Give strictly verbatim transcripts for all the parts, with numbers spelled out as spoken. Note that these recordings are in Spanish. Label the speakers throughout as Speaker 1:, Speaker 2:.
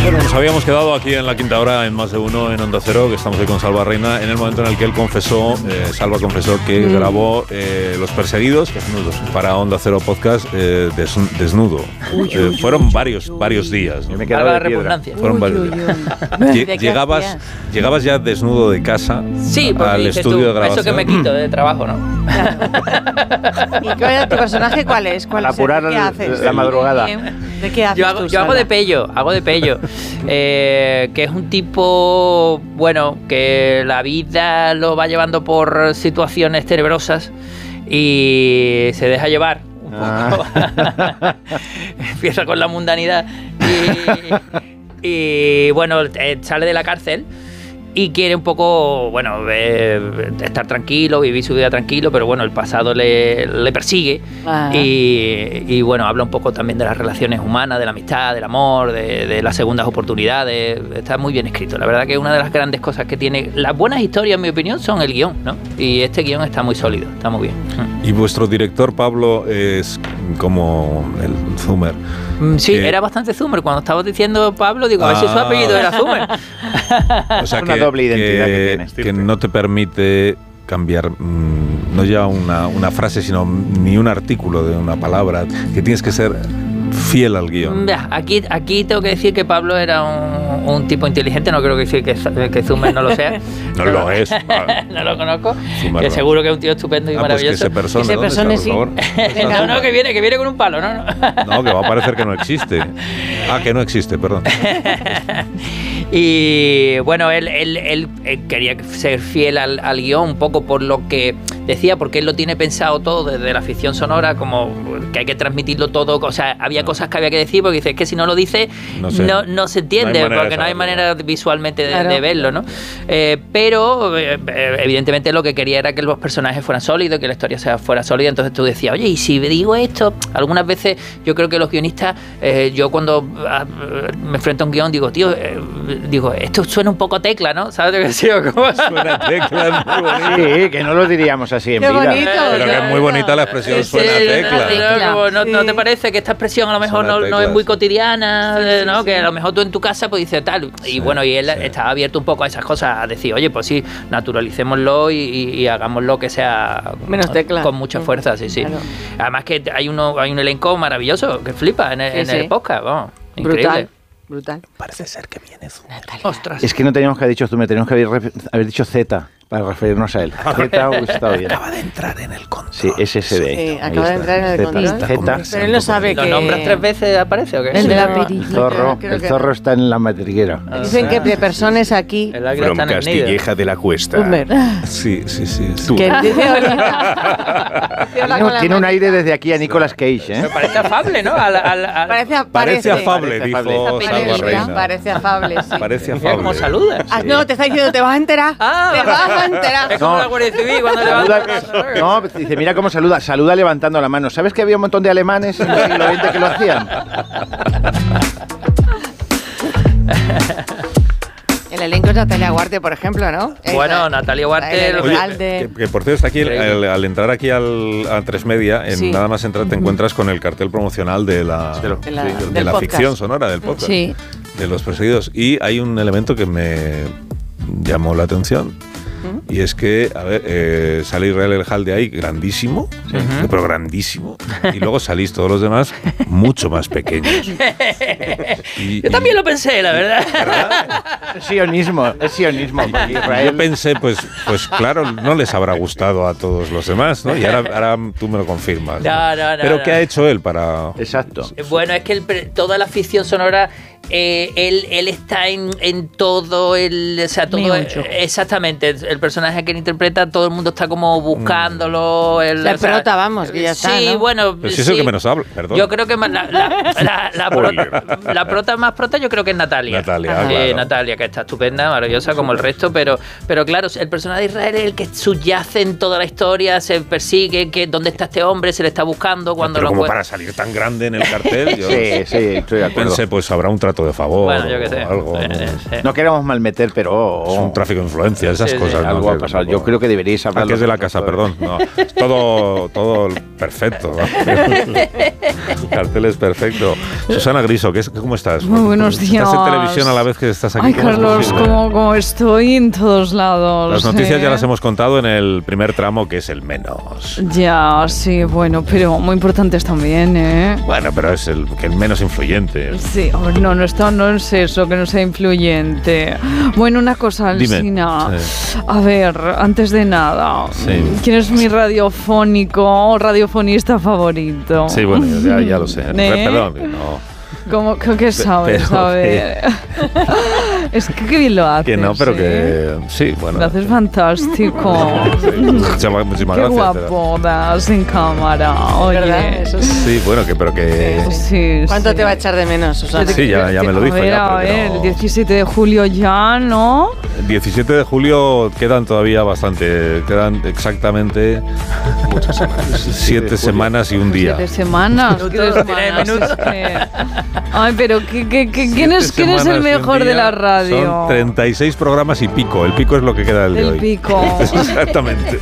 Speaker 1: Bueno, nos habíamos quedado aquí en la quinta hora, en Más de Uno, en Onda Cero, que estamos hoy con Salva Reina, en el momento en el que él confesó, eh, Salva confesó que mm. grabó eh, Los Perseguidos desnudos para Onda Cero Podcast eh, des, desnudo. Uy, eh, uy, fueron uy, varios uy, varios días.
Speaker 2: Yo me quedaba de piedra.
Speaker 1: Fueron uy, varios uy, días. Uy. Llegabas, llegabas ya desnudo de casa
Speaker 3: sí,
Speaker 1: al estudio
Speaker 3: tú,
Speaker 1: de grabación.
Speaker 3: Eso que me quito de trabajo, ¿no?
Speaker 4: ¿Y cuál, tu personaje cuál es? ¿Cuál
Speaker 2: apurar
Speaker 4: es? ¿Qué
Speaker 2: la,
Speaker 4: haces?
Speaker 2: la madrugada.
Speaker 4: ¿De qué haces
Speaker 3: yo hago,
Speaker 4: tú,
Speaker 3: yo hago de pello, hago de pello. Eh, que es un tipo, bueno, que la vida lo va llevando por situaciones tenebrosas y se deja llevar un poco. Ah. Empieza con la mundanidad y, y bueno, eh, sale de la cárcel y quiere un poco, bueno, eh, estar tranquilo, vivir su vida tranquilo, pero bueno, el pasado le, le persigue. Y, y bueno, habla un poco también de las relaciones humanas, de la amistad, del amor, de, de las segundas oportunidades. Está muy bien escrito. La verdad que una de las grandes cosas que tiene las buenas historias, en mi opinión, son el guión, ¿no? Y este guión está muy sólido, está muy bien.
Speaker 1: Y vuestro director, Pablo, es como el Zoomer.
Speaker 3: Sí, eh, era bastante Zoomer. Cuando estabas diciendo Pablo, digo, a ver ah, si su apellido era Zoomer.
Speaker 1: O sea,
Speaker 2: una
Speaker 1: que,
Speaker 2: doble identidad
Speaker 1: que,
Speaker 2: que tienes.
Speaker 1: Que no te permite cambiar, mmm, no ya una, una frase, sino ni un artículo de una palabra, que tienes que ser fiel al guión.
Speaker 3: Aquí, aquí tengo que decir que Pablo era un, un tipo inteligente, no creo que decir que, que Zoomer no lo sea.
Speaker 1: No lo es.
Speaker 3: No lo conozco.
Speaker 1: Zoomer
Speaker 3: que
Speaker 1: no.
Speaker 3: seguro que es un tío estupendo y
Speaker 1: ah,
Speaker 3: maravilloso.
Speaker 1: Pues que se persone,
Speaker 4: que se persone, sí.
Speaker 3: No, no, que viene, que viene con un palo, no, no.
Speaker 1: No, que va a parecer que no existe. Ah, que no existe, perdón.
Speaker 3: Y bueno, él, él, él, él quería ser fiel al, al guión, un poco por lo que decía, porque él lo tiene pensado todo desde la ficción sonora, como que hay que transmitirlo todo. O sea, había no. cosas que había que decir, porque dice, es que si no lo dice, no, sé. no, no se entiende, no porque no hay manera visualmente de, claro. de verlo, ¿no? Eh, pero, eh, evidentemente, lo que quería era que los personajes fueran sólidos, que la historia sea, fuera sólida. Entonces tú decías, oye, y si digo esto, algunas veces yo creo que los guionistas, eh, yo cuando ah, me enfrento a un guión, digo, tío, eh, digo, esto suena un poco Tecla, ¿no? ¿Sabes lo que decía? ¿Cómo?
Speaker 1: Suena Tecla, muy bonito.
Speaker 2: Sí, que no lo diríamos así en
Speaker 4: Qué
Speaker 2: vida.
Speaker 4: Bonito,
Speaker 1: pero que es muy bonita la expresión,
Speaker 3: sí,
Speaker 1: suena
Speaker 3: sí,
Speaker 1: Tecla.
Speaker 3: No, no, no, sí. ¿No te parece que esta expresión a lo mejor no, no es muy cotidiana? Sí, sí, ¿no? Sí. Que a lo mejor tú en tu casa pues dices tal. Y sí, bueno, y él sí. estaba abierto un poco a esas cosas, a decir, oye, pues sí, naturalicémoslo y, y, y hagámoslo que sea
Speaker 4: menos Tecla.
Speaker 3: Con mucha fuerza, sí, sí. Claro. Además que hay, uno, hay un elenco maravilloso que flipa en el, sí, en el sí. podcast, vamos. Increíble.
Speaker 4: Brutal. Brutal.
Speaker 1: Parece ser que viene Zoomer.
Speaker 3: Ostras.
Speaker 2: Es que no teníamos que haber dicho Zoomer, teníamos que haber, haber dicho Z para referirnos a él. Z hubiese estado bien.
Speaker 1: Acaba de entrar en el control.
Speaker 2: Sí, es ese de ahí.
Speaker 4: Sí, acaba de entrar en el control.
Speaker 2: Z.
Speaker 4: Pero él no sabe
Speaker 3: ¿Lo
Speaker 4: que...
Speaker 3: ¿Lo nombras tres veces aparece o qué?
Speaker 4: El de la
Speaker 2: el zorro, el zorro está en la madriguera.
Speaker 4: Ah, dicen que de personas aquí...
Speaker 5: From Castilleja de la Cuesta.
Speaker 4: Zoomer.
Speaker 1: Sí, sí, sí. sí.
Speaker 4: Que dice
Speaker 2: no, tiene un aire desde aquí a Nicolas Cage, ¿eh?
Speaker 3: Me parece afable, ¿no? Al, al, al...
Speaker 4: Parece,
Speaker 1: parece afable,
Speaker 2: parece
Speaker 1: dijo
Speaker 2: afable.
Speaker 1: Salva Reina.
Speaker 4: Parece afable, sí.
Speaker 1: Parece afable.
Speaker 3: ¿Cómo saludas?
Speaker 4: Ah, no, te está diciendo, te vas a enterar.
Speaker 3: Ah,
Speaker 4: te vas a enterar.
Speaker 3: Es como
Speaker 2: no.
Speaker 3: la Guardia Civil cuando levanta.
Speaker 2: No, dice, mira cómo saluda. Saluda levantando la mano. ¿Sabes que había un montón de alemanes en el siglo veinte que lo hacían?
Speaker 4: El elenco es Natalia Huarte, por ejemplo, ¿no?
Speaker 3: Bueno, Natalia Huarte...
Speaker 1: Oye, que, que por cierto, está aquí, al, al entrar aquí al, a tres media, en sí. nada más entrar te encuentras con el cartel promocional de la, de, lo, de la, sí, de la ficción sonora del podcast,
Speaker 4: sí.
Speaker 1: de Los Perseguidos. Y hay un elemento que me llamó la atención. Y es que, a ver, eh, sale Israel El Hal de ahí, grandísimo, sí. uh-huh. pero grandísimo, y luego salís todos los demás mucho más pequeños.
Speaker 3: Y, Yo también y, lo pensé, la verdad.
Speaker 2: ¿verdad? Es sionismo, es sionismo. Israel.
Speaker 1: Yo pensé, pues, pues claro, no les habrá gustado a todos los demás, ¿no? Y ahora, ahora tú me lo confirmas. ¿no?
Speaker 3: No, no, no,
Speaker 1: pero
Speaker 3: no.
Speaker 1: ¿qué ha hecho él para...?
Speaker 2: Exacto.
Speaker 3: Bueno, es que el, toda la ficción sonora... Eh, él, él está en, en todo el... O sea, todo el, exactamente, el, el personaje que él interpreta, todo el mundo está como buscándolo. El,
Speaker 4: la
Speaker 3: o sea,
Speaker 4: prota, vamos, que ya está,
Speaker 3: sí,
Speaker 4: ¿no?
Speaker 3: bueno...
Speaker 1: Pero si
Speaker 3: sí,
Speaker 1: es el que menos habla, perdón.
Speaker 3: Yo creo que la, la, la, la, prota, la prota más prota yo creo que es Natalia.
Speaker 1: Natalia,
Speaker 3: eh,
Speaker 1: claro.
Speaker 3: Natalia, que está estupenda, maravillosa como el resto, pero, pero claro, el personaje de Israel es el que subyace en toda la historia, se persigue, que dónde está este hombre, se le está buscando cuando
Speaker 1: pero
Speaker 3: lo
Speaker 1: como
Speaker 3: encuentra.
Speaker 1: Para salir tan grande en el cartel, yo
Speaker 2: sí, sí, estoy de acuerdo.
Speaker 1: Pensé, pues habrá un tratamiento trato de favor.
Speaker 3: Bueno, yo qué sé.
Speaker 1: Algo,
Speaker 3: Eh,
Speaker 1: ¿no?
Speaker 3: eh, sí.
Speaker 2: No queremos malmeter, pero...
Speaker 1: Es un tráfico de influencia, esas
Speaker 3: Sí, sí.
Speaker 1: cosas. ¿no?
Speaker 2: Algo ha
Speaker 1: Que
Speaker 2: pasado.
Speaker 1: tampoco-
Speaker 2: Yo creo que deberíais hablar...
Speaker 1: Ah, que es de la casa, perdón. No, es todo, todo perfecto. ¿no? Cartel es perfecto. Susana Griso, ¿qué es, ¿cómo estás?
Speaker 6: Muy buenos días.
Speaker 1: Estás en televisión a la vez que estás aquí.
Speaker 6: Ay,
Speaker 1: ¿Cómo es
Speaker 6: Carlos,
Speaker 1: posible?
Speaker 6: como, como estoy en todos lados.
Speaker 1: Las noticias
Speaker 6: ¿eh?
Speaker 1: ya las hemos contado en el primer tramo, que es el menos.
Speaker 6: Ya, sí, bueno, pero muy importantes también, ¿eh?
Speaker 1: Bueno, pero es el, que el menos influyente.
Speaker 6: Sí, oh, no, no, está, no es eso, que no sea influyente. Bueno, una cosa,
Speaker 1: Dime.
Speaker 6: Alsina.
Speaker 1: Sí.
Speaker 6: A ver, antes de nada,
Speaker 1: Sí.
Speaker 6: ¿quién es mi radiofónico o radiofonista favorito?
Speaker 1: Sí, bueno, ya, ya lo sé.
Speaker 6: ¿Eh?
Speaker 1: Perdón, no.
Speaker 6: ¿Cómo que, que sabes?
Speaker 1: pero
Speaker 6: A ver. Es que qué bien lo haces.
Speaker 1: Que no, pero
Speaker 6: ¿eh?
Speaker 1: que sí, bueno.
Speaker 6: Lo haces fantástico.
Speaker 1: Sí, muchísimas, muchísimas
Speaker 6: Qué
Speaker 1: gracias.
Speaker 6: guapo das en cámara. Oye.
Speaker 4: ¿Verdad? Eso sí.
Speaker 1: Sí, bueno, que, pero que.
Speaker 6: Sí,
Speaker 4: ¿Cuánto
Speaker 6: sí.
Speaker 4: te va a echar de menos, Susana?
Speaker 1: Sí, ya, ya me lo dijo.
Speaker 6: A ver,
Speaker 1: ya,
Speaker 6: a
Speaker 1: pero que
Speaker 6: ver,
Speaker 1: no.
Speaker 6: el diecisiete de julio ya, ¿no?
Speaker 1: El diecisiete de julio quedan todavía bastante. Quedan exactamente. Muchas semanas. Siete semanas y un día.
Speaker 6: Siete semanas. ¿Qué
Speaker 3: Minutos,
Speaker 6: semanas?
Speaker 3: minutos.
Speaker 6: Es que- Ay, pero ¿qué, qué, qué- ¿quién,
Speaker 1: Siete
Speaker 6: es, ¿quién es el
Speaker 1: semanas y un
Speaker 6: mejor de
Speaker 1: día
Speaker 6: la radio?
Speaker 1: Son treinta y seis programas y pico. El pico es lo que queda del de
Speaker 6: El
Speaker 1: hoy.
Speaker 6: pico.
Speaker 1: Exactamente.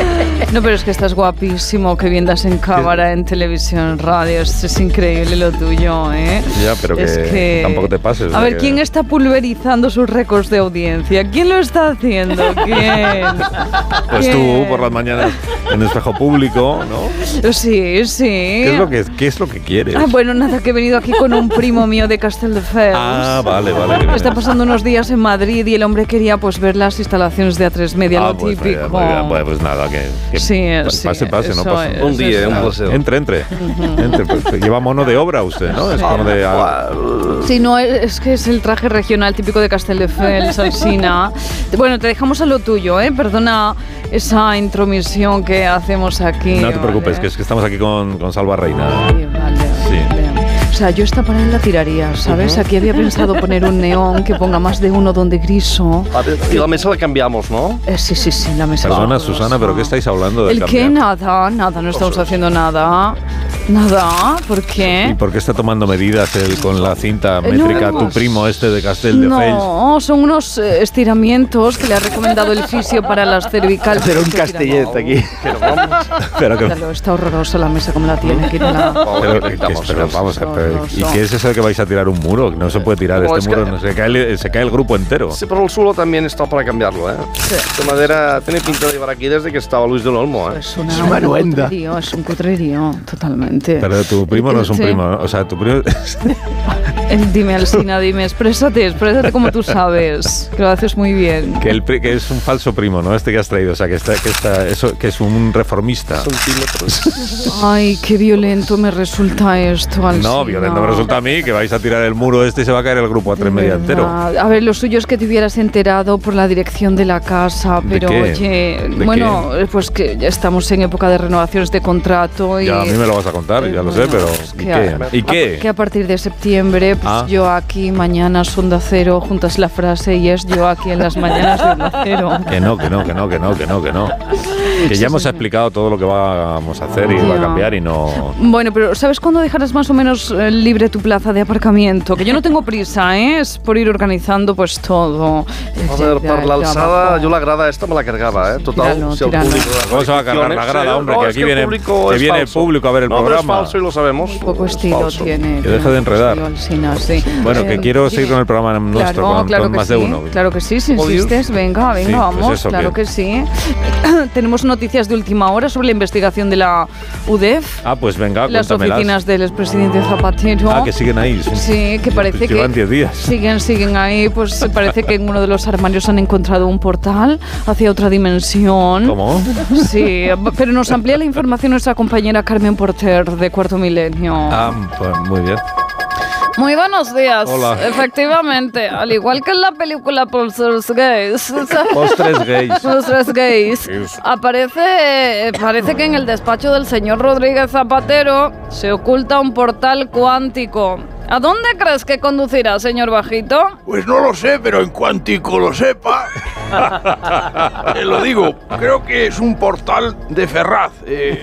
Speaker 6: No, pero es que estás guapísimo, que bien das en cámara, en televisión, en radio. Es, es increíble lo tuyo, ¿eh?
Speaker 1: Ya, pero que,
Speaker 6: Es que-
Speaker 1: tampoco te pases.
Speaker 6: A
Speaker 1: de
Speaker 6: ver,
Speaker 1: que-
Speaker 6: ¿quién está pulverizando sus récords de audiencia? ¿Quién lo está haciendo? ¿Quién?
Speaker 1: Pues tú,
Speaker 6: ¿Quién?
Speaker 1: por las mañanas, en Espejo Público, ¿no?
Speaker 6: Sí, sí.
Speaker 1: ¿Qué es lo que, qué es lo que quieres?
Speaker 6: Ah, bueno, nada, que he venido aquí con un primo mío de Castelldefels.
Speaker 1: Ah, vale, vale. que
Speaker 6: Está
Speaker 1: vienes.
Speaker 6: pasando unos días en Madrid y el hombre quería pues ver las instalaciones de A tres Media,
Speaker 1: Ah,
Speaker 6: lo
Speaker 1: pues, muy
Speaker 6: típico.
Speaker 1: bien, muy bien. Bueno, pues nada, que, que
Speaker 6: Sí,
Speaker 1: pa-
Speaker 6: sí,
Speaker 1: pase, pase, no
Speaker 6: eso
Speaker 1: pasa
Speaker 6: es,
Speaker 1: nada.
Speaker 5: Un día, un placer.
Speaker 1: Entre, entre. Entre, pues, lleva mono de obra usted, ¿no? Es mono de... ah,
Speaker 6: Sí, no, es es que es el traje regional típico de Castelldefels, Alsina. Bueno, te dejamos a lo tuyo, ¿eh? Perdona esa intromisión que hacemos aquí.
Speaker 1: no te preocupes,
Speaker 6: ¿vale?
Speaker 1: que es que estamos aquí con, con Salva Reina.
Speaker 6: Sí, vale,
Speaker 1: Sí.
Speaker 6: vale. O sea, yo esta pared la tiraría, ¿sabes? Aquí había pensado poner un neón que ponga más de uno donde griso.
Speaker 5: Y la mesa la cambiamos, ¿no?
Speaker 6: Eh, sí, sí, sí, la mesa.
Speaker 1: Perdona,
Speaker 6: es
Speaker 1: Susana, ¿pero qué estáis hablando de
Speaker 6: ¿El qué?
Speaker 1: cambiar?
Speaker 6: Nada, nada, no estamos haciendo nada. Nada, ¿por qué?
Speaker 1: ¿Y por qué está tomando medidas él con la cinta métrica
Speaker 6: no,
Speaker 1: tu primo este de Castelldefels?
Speaker 6: No, son unos eh, estiramientos que le ha recomendado el fisio para las cervicales.
Speaker 2: Hacer un
Speaker 6: Estoy
Speaker 2: castellet
Speaker 6: tirando.
Speaker 2: aquí.
Speaker 5: Pero vamos.
Speaker 1: Pero que...
Speaker 6: Míralo, está horrorosa la mesa como la tiene, quítala.
Speaker 1: Pero, que- que- pero vamos a ver, pero- ¿y qué es eso de que vais a tirar un muro? No se puede tirar
Speaker 5: No,
Speaker 1: este
Speaker 5: es
Speaker 1: muro,
Speaker 5: que-
Speaker 1: no, se, cae el, se cae el grupo entero.
Speaker 5: Sí, pero el suelo también está para cambiarlo, ¿eh? Esta madera tiene pinta de llevar aquí desde que estaba Luis del Olmo, ¿eh?
Speaker 6: Es una,
Speaker 2: Es una duenda.
Speaker 6: cutrerío, es un cutrerío, totalmente.
Speaker 1: Pero tu primo no es un
Speaker 6: Sí.
Speaker 1: primo, ¿no? O sea, tu primo...
Speaker 6: Eh, Dime, Alsina, dime, exprésate, exprésate como tú sabes, que lo haces muy bien.
Speaker 1: que, el, pri- que es un falso primo, ¿no? Este que has traído, o sea, que, está, que, está, eso, que es un reformista.
Speaker 5: Centímetros.
Speaker 6: Ay, qué violento me resulta esto, Alsina.
Speaker 1: No, violento me resulta a mí, que vais a tirar el muro este y se va a caer el grupo a tres media entero.
Speaker 6: Verdad. A ver, lo suyo es que te hubieras enterado por la dirección de la casa,
Speaker 1: ¿De
Speaker 6: pero
Speaker 1: qué?
Speaker 6: oye,
Speaker 1: ¿De
Speaker 6: bueno, pues que ya estamos en época de renovaciones de contrato y...
Speaker 1: Ya a mí me lo vas a contar, ya lo sé,
Speaker 6: Bueno,
Speaker 1: pero
Speaker 6: es
Speaker 1: ¿y
Speaker 6: que
Speaker 1: qué?
Speaker 6: a-
Speaker 1: ¿Y qué?
Speaker 6: Que a partir de septiembre, pues
Speaker 1: Ah.
Speaker 6: yo aquí, mañana Onda Cero, juntas la frase y es yo aquí en las mañanas de Onda Cero.
Speaker 1: Que no, que no, que no, que no, que no, que no. Que ya hemos explicado todo lo que vamos a hacer y va a
Speaker 6: Ya.
Speaker 1: cambiar y no...
Speaker 6: Bueno, pero ¿sabes cuándo dejarás más o menos eh, libre tu plaza de aparcamiento? Que yo no tengo prisa, ¿eh? Es por ir organizando pues todo.
Speaker 5: A ver, per l'alçada, jo la grada esta me la cargava, eh? Total,
Speaker 6: Tíralo,
Speaker 5: si el
Speaker 6: tíralo.
Speaker 5: público...
Speaker 1: ¿Cómo se va a cargar la grada, hombre?
Speaker 5: No,
Speaker 1: Que
Speaker 5: es
Speaker 1: aquí
Speaker 5: el
Speaker 1: viene-
Speaker 5: público
Speaker 1: que
Speaker 5: es
Speaker 1: viene el
Speaker 5: falso.
Speaker 1: público a ver el
Speaker 5: no, pero es
Speaker 1: programa.
Speaker 5: falso y lo sabemos.
Speaker 6: Muy poco
Speaker 5: Es
Speaker 6: estilo
Speaker 5: falso.
Speaker 6: tiene.
Speaker 1: Que deje de enredar.
Speaker 6: Julio Alsina, sí.
Speaker 1: Bueno, que
Speaker 6: Eh,
Speaker 1: quiero
Speaker 6: dime.
Speaker 1: seguir con el programa nuestro,
Speaker 6: Claro,
Speaker 1: con,
Speaker 6: claro
Speaker 1: con
Speaker 6: que
Speaker 1: más
Speaker 6: sí,
Speaker 1: de uno.
Speaker 6: Claro que sí, si
Speaker 5: ¿Podéis?
Speaker 6: insistes, venga, venga,
Speaker 1: Sí, pues
Speaker 6: vamos,
Speaker 1: eso,
Speaker 6: claro
Speaker 1: que-
Speaker 6: que sí. Tenemos noticias de última hora sobre la investigación de la U D E F,
Speaker 1: Ah, pues venga,
Speaker 6: las
Speaker 1: cuéntamelas.
Speaker 6: oficinas del expresidente Zapatero.
Speaker 1: Ah, que siguen ahí.
Speaker 6: Sí, que parece
Speaker 1: Pues
Speaker 6: que
Speaker 1: llevan diez días.
Speaker 6: siguen, siguen ahí, pues parece que en uno de los armarios han encontrado un portal hacia otra dimensión.
Speaker 1: ¿Cómo?
Speaker 6: Sí, pero nos amplía la información nuestra compañera Carmen Porter de Cuarto Milenio.
Speaker 1: Ah, pues muy bien.
Speaker 6: Muy buenos días.
Speaker 1: Hola.
Speaker 6: Efectivamente, al igual que en la película Posters Gays.
Speaker 1: Postres gays.
Speaker 6: Posters Gays.
Speaker 1: Gays.
Speaker 6: Aparece, parece que en el despacho del señor Rodríguez Zapatero se oculta un portal cuántico. ¿A dónde crees que conducirá, señor Bajito?
Speaker 7: Pues no lo sé, pero en cuantico lo sepa, te lo digo, creo que es un portal de Ferraz. Eh,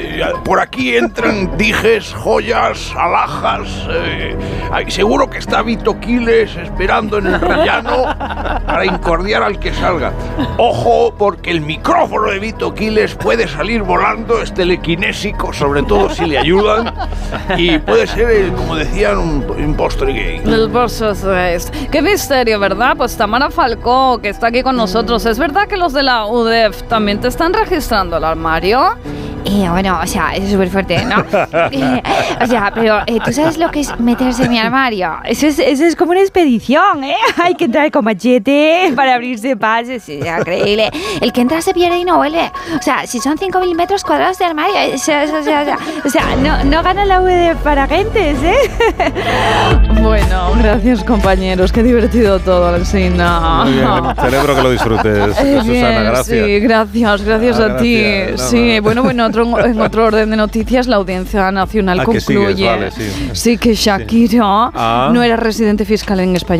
Speaker 7: eh, por aquí entran dijes, joyas, alhajas. Eh, ay, seguro que está Vito Quiles esperando en el rellano para incordiar al que salga. Ojo, porque el micrófono de Vito Quiles puede salir volando, es telequinésico, sobre todo si le ayudan, y puede ser, eh, como decían, un, un postre gay.
Speaker 6: El postre es. Qué misterio, ¿verdad? Pues Tamara Falcó, que está aquí con nosotros. ¿Es verdad que los de la U D E F también te están registrando el armario?
Speaker 8: Eh, bueno, o sea, es súper fuerte, ¿no? Eh, o sea, pero eh, ¿tú sabes lo que es meterse en mi armario? Eso es, eso es como una expedición, ¿eh? Hay que entrar con machete para abrirse pases, es increíble. El que entra se pierde y no vuelve. O sea, si son cinco mil metros cuadrados de armario, o sea, o sea, o sea, o sea no, no gana la U D E F para gentes, ¿eh?
Speaker 6: Bueno, gracias compañeros, qué divertido todo, Alsina.
Speaker 1: Muy bien, celebro que lo disfrutes,
Speaker 6: Eh,
Speaker 1: Susana,
Speaker 6: bien,
Speaker 1: gracias.
Speaker 6: Sí, gracias, gracias
Speaker 1: Ah,
Speaker 6: a ti.
Speaker 1: gracias,
Speaker 6: Sí,
Speaker 1: nada.
Speaker 6: bueno, bueno, otro, en otro orden de noticias, la Audiencia Nacional
Speaker 1: Ah, que
Speaker 6: concluye
Speaker 1: sigues, vale, sí.
Speaker 6: sí, que Shakira
Speaker 1: Ah.
Speaker 6: no era residente fiscal en España